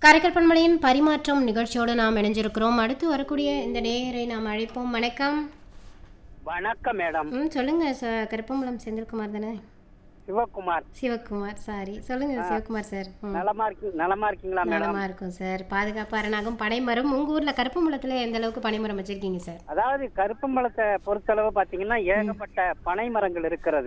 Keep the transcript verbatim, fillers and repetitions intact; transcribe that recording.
காரைக்கால் பண்பலையின் பரிமாற்றம் நிகழ்ச்சியோடு நாம் இணைஞ்சிருக்கிறோம். அடுத்து வரக்கூடிய இந்த நேயரை நாம் அழைப்போம். வணக்கம். வணக்கம் மேடம். ம் சொல்லுங்க சார். கருப்பம்பலம் செந்தில்குமார் தானே? சிவகுமார். சிவகுமார் சாரி சொல்லுங்க சிவகுமார் சார். நலமா இருக்கீங்க? நலமா இருக்கீங்களா மேடம்? நலமா இருக்கும் சார். பாதுகாப்பு அரணாகும் பனைமரம். உங்க ஊர்ல கருப்பம்பலத்துல எந்த அளவுக்கு பனைமரம் வச்சிருக்கீங்க சார்? அதாவது கருப்பம்பலத்தை பொறுத்தளவு பாத்தீங்கன்னா ஏகப்பட்ட பனை மரங்கள் இருக்கிறது.